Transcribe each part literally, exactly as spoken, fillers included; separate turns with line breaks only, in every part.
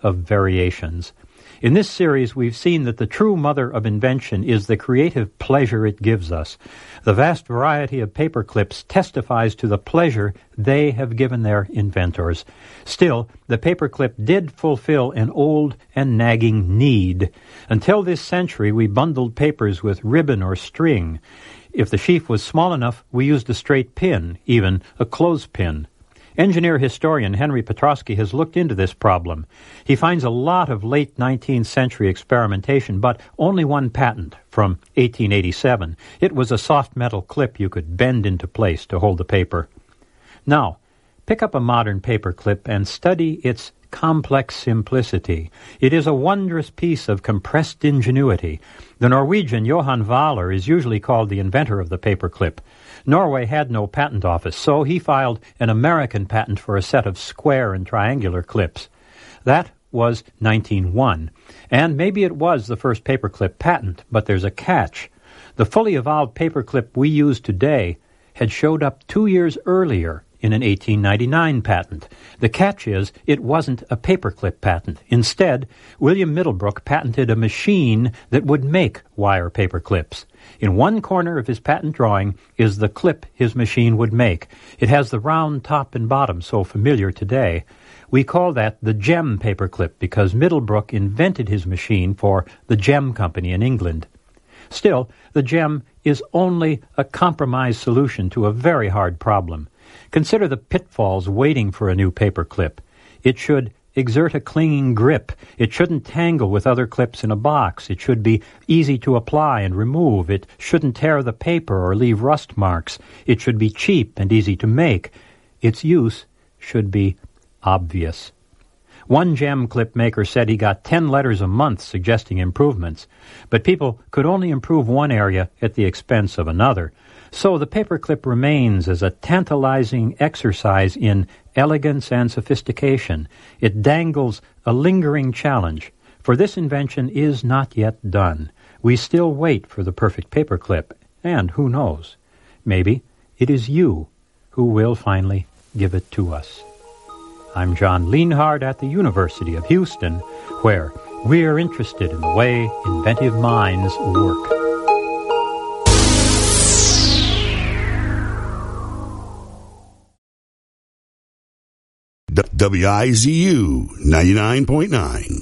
of variations. In this series, we've seen that the true mother of invention is the creative pleasure it gives us. The vast variety of paper clips testifies to the pleasure they have given their inventors. Still, the paperclip did fulfill an old and nagging need. Until this century, we bundled papers with ribbon or string. If the sheaf was small enough, we used a straight pin, even a clothespin. Engineer historian Henry Petrosky has looked into this problem. He finds a lot of late nineteenth century experimentation, but only one patent from eighteen eighty-seven. It was a soft metal clip you could bend into place to hold the paper. Now, pick up a modern paper clip and study its complex simplicity. It is a wondrous piece of compressed ingenuity. The Norwegian Johan Wahler is usually called the inventor of the paperclip. Norway had no patent office, so he filed an American patent for a set of square and triangular clips. That was nineteen oh one, and maybe it was the first paperclip patent, but there's a catch. The fully evolved paperclip we use today had showed up two years earlier in an eighteen ninety-nine patent. The catch is it wasn't a paperclip patent. Instead, William Middlebrook patented a machine that would make wire paperclips. In one corner of his patent drawing is the clip his machine would make. It has the round top and bottom so familiar today. We call that the Gem paperclip because Middlebrook invented his machine for the Gem Company in England. Still, the Gem is only a compromise solution to a very hard problem. Consider the pitfalls waiting for a new paperclip. It should exert a clinging grip. It shouldn't tangle with other clips in a box. It should be easy to apply and remove. It shouldn't tear the paper or leave rust marks. It should be cheap and easy to make. Its use should be obvious. One Gem clip maker said he got ten letters a month suggesting improvements, but people could only improve one area at the expense of another. So the paperclip remains as a tantalizing exercise in elegance and sophistication. It dangles a lingering challenge, for this invention is not yet done. We still wait for the perfect paperclip, and who knows, maybe it is you who will finally give it to us. I'm John Lienhard at the University of Houston, where we're interested in the way inventive minds work.
W I Z U ninety-nine point nine.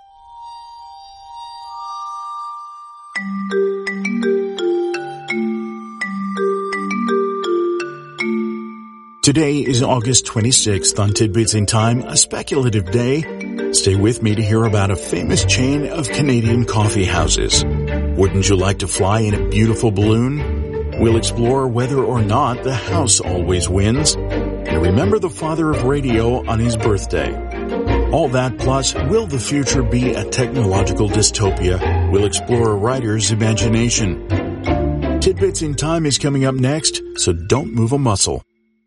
Today is August twenty-sixth. On Tidbits in Time, a speculative day. Stay with me to hear about a famous chain of Canadian coffee houses. Wouldn't you like to fly in a beautiful balloon? We'll explore whether or not the house always wins. And remember the father of radio on his birthday. All that plus, will the future be a technological dystopia? We'll explore a writer's imagination. Tidbits in Time is coming up next, so don't move a muscle.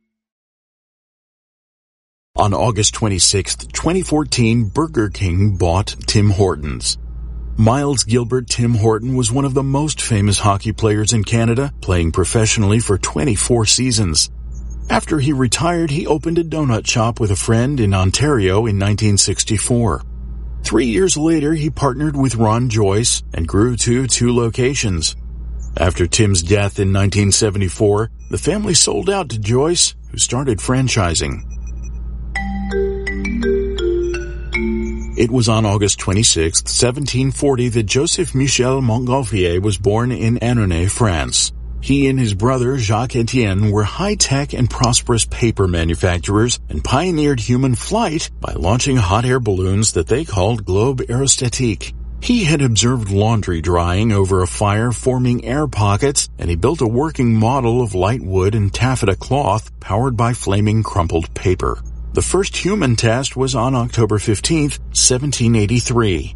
On August twenty-sixth, twenty fourteen, Burger King bought Tim Hortons. Miles Gilbert Tim Horton was one of the most famous hockey players in Canada, playing professionally for twenty-four seasons. After he retired, he opened a donut shop with a friend in Ontario in nineteen sixty-four. Three years later, he partnered with Ron Joyce and grew to two locations. After Tim's death in nineteen seventy-four, the family sold out to Joyce, who started franchising. It was on August twenty-sixth, seventeen forty, that Joseph Michel Montgolfier was born in Annonay, France. He and his brother, Jacques Etienne, were high-tech and prosperous paper manufacturers and pioneered human flight by launching hot air balloons that they called Globe Aerostatique. He had observed laundry drying over a fire forming air pockets, and he built a working model of light wood and taffeta cloth powered by flaming crumpled paper. The first human test was on October fifteenth, seventeen eighty-three.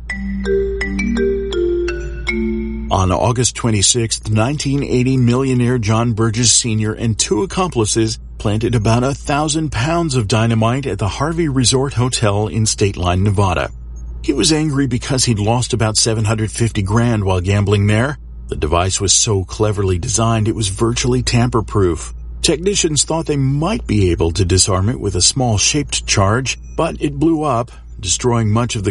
On August twenty-sixth, nineteen eighty, millionaire John Burgess Senior and two accomplices planted about a thousand pounds of dynamite at the Harvey Resort Hotel in State Line, Nevada. He was angry because he'd lost about seven hundred fifty grand while gambling there. The device was so cleverly designed it was virtually tamper-proof. Technicians thought they might be able to disarm it with a small shaped charge, but it blew up, destroying much of the